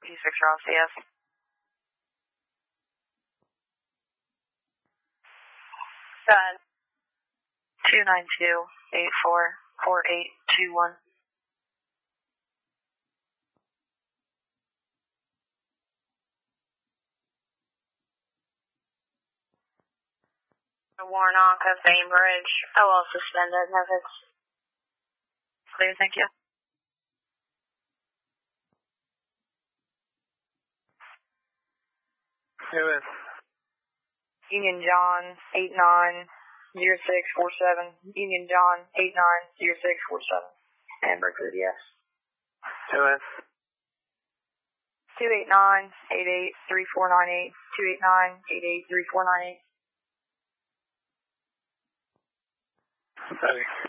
you're on CS. 292-844821. Warnock of Bainbridge. OL suspended. Methods. Clear, thank you. Who is? Union John 890647. Union John 890647. And Berkeley, yes. Who is? 289-88-3498. 289-88-3498. Study.